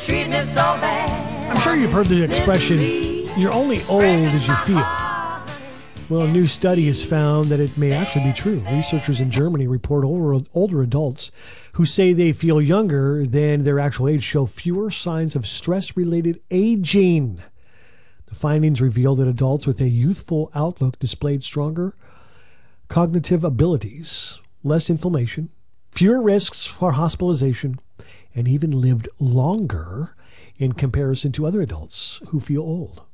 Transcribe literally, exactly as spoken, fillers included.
treat me so bad. I'm sure you've heard the expression, you're only old as you feel. Well, a new study has found that it may actually be true. Researchers in Germany report older, older adults who say they feel younger than their actual age show fewer signs of stress-related aging. The findings reveal that adults with a youthful outlook displayed stronger cognitive abilities, less inflammation, fewer risks for hospitalization, and even lived longer in comparison to other adults who feel old.